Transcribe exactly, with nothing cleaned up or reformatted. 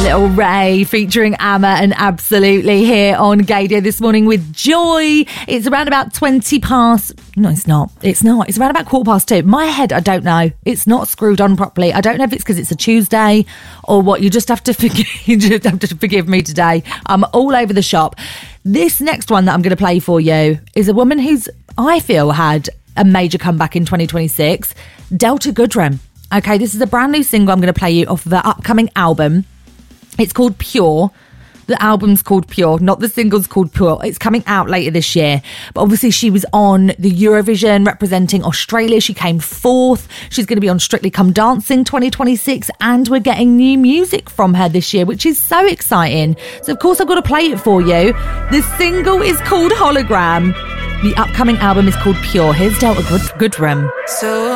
Little Ray featuring Amma and Absolutely here on Gaydio this morning with Joy. It's around about twenty past. No, it's not. It's not. It's around about quarter past two. My head, I don't know. It's not screwed on properly. I don't know if it's because it's a Tuesday or what. You just have to forgive, you just have to forgive me today. I'm all over the shop. This next one that I'm going to play for you is a woman who's, I feel, had a major comeback in twenty twenty-six. Delta Goodrem. Okay, this is a brand new single I'm going to play you off of the upcoming album. It's called Pure. The album's called Pure, not the single's called Pure. It's coming out later this year. But obviously she was on the Eurovision representing Australia. She came fourth. She's going to be on Strictly Come Dancing twenty twenty-six. And we're getting new music from her this year, which is so exciting. So, of course, I've got to play it for you. The single is called Hologram. The upcoming album is called Pure. Here's Delta Good- Goodrem. So